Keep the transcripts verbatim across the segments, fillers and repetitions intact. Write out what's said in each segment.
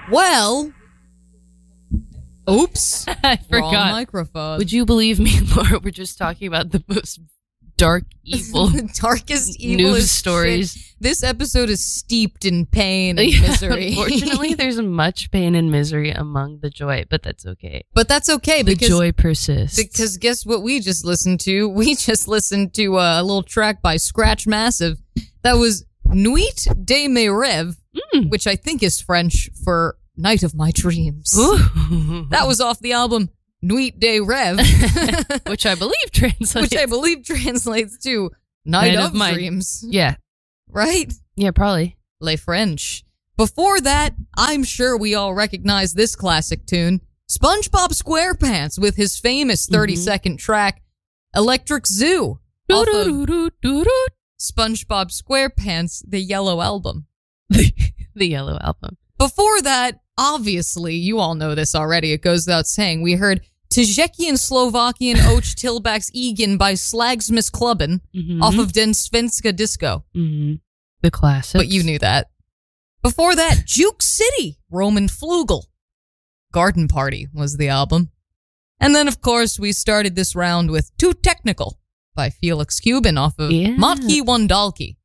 Well, oops. I forgot. Wrong microphone. Would you believe me, Laura? We're just talking about the most dark, evil, the darkest, evil news stories. Shit. This episode is steeped in pain and Yeah, misery. Unfortunately, there's much pain and misery among the joy, but that's okay. But that's okay The because joy persists. Because guess what we just listened to? We just listened to a little track by Scratch Massive that was Nuit de mes rêves, mm. which I think is French for Night of My Dreams. Ooh. That was off the album Nuit des Rêves, which I believe translates. Which I believe translates to Night, Night of, of My Dreams. Yeah. Right? Yeah, probably. Les French. Before that, I'm sure we all recognize this classic tune. SpongeBob SquarePants with his famous thirty-second mm-hmm. track, Electric Zoo. Off of SpongeBob SquarePants, the Yellow Album. the Yellow Album. Before that, obviously, you all know this already, it goes without saying, we heard Tzechian Slovakian Och Tilbaks Egan by Slagsmas Klubben mm-hmm. off of Den Svenska Disco. Mm-hmm. The classic. But you knew that. Before that, Juke City, Roman Flugel. Garden Party was the album. And then, of course, we started this round with Too Technical by Felix Cuban off of yeah. Matki Wandalki.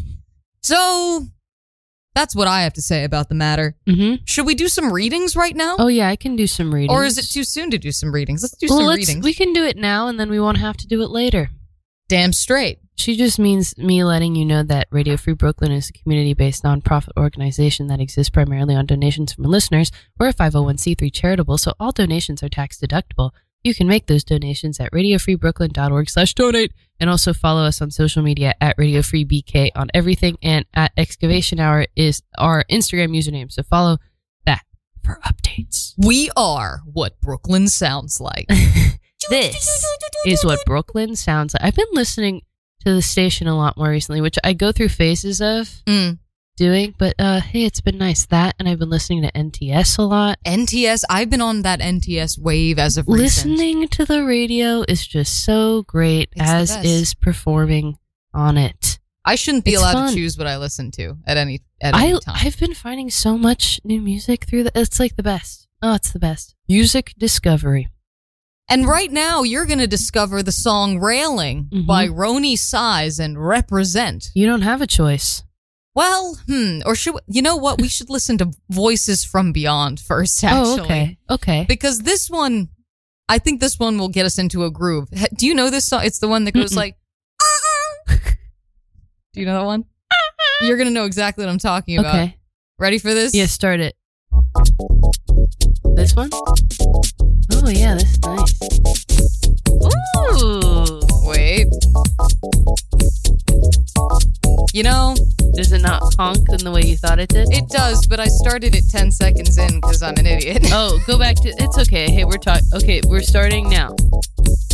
So, that's what I have to say about the matter. Mm-hmm. Should we do some readings right now? Oh, yeah, I can do some readings. Or is it too soon to do some readings? Let's do well, some let's, readings. We can do it now, and then we won't have to do it later. Damn straight. She just means me letting you know that Radio Free Brooklyn is a community-based nonprofit organization that exists primarily on donations from listeners. We're a five oh one c three charitable, so all donations are tax-deductible. You can make those donations at radiofreebrooklyn.org slash donate, and also follow us on social media at RadioFreeBK on everything, and at Excavation Hour is our Instagram username, so follow that for updates. We are what Brooklyn sounds like. This is what Brooklyn sounds like. I've been listening to the station a lot more recently, which I go through phases of mm. doing, but uh, hey, it's been nice. That, and I've been listening to N T S a lot. N T S, I've been on that N T S wave as of recent. Listening to the radio is just so great, it's as is performing on it. I shouldn't be it's allowed fun. to choose what I listen to at any, at any I, time. I've been finding so much new music through the, it's like the best. Oh, it's the best. Music discovery. And right now, you're going to discover the song Railing mm-hmm. by Roni Size and Represent. You don't have a choice. Well, hmm, or should we, you know what? We should listen to Voices from Beyond first, actually. Oh, okay, okay. Because this one, I think this one will get us into a groove. Do you know this song? It's the one that goes Mm-mm. like, ah! Do you know that one? You're going to know exactly what I'm talking about. Okay. Ready for this? Yeah, start it. This one? Oh, yeah, this is nice. Ooh. Wait. You know, does it not honk in the way you thought it did? It does, but I started it ten seconds in because I'm an idiot. Oh, go back to, it's okay. Hey, we're talking, okay, we're starting now.